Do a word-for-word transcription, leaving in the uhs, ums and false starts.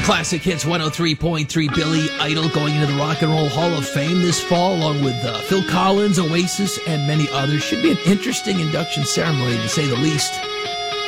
Classic Hits one oh three point three. Billy Idol going into the Rock and Roll Hall of Fame this fall, along with uh, Phil Collins, Oasis, and many others. Should be an interesting induction ceremony, to say the least.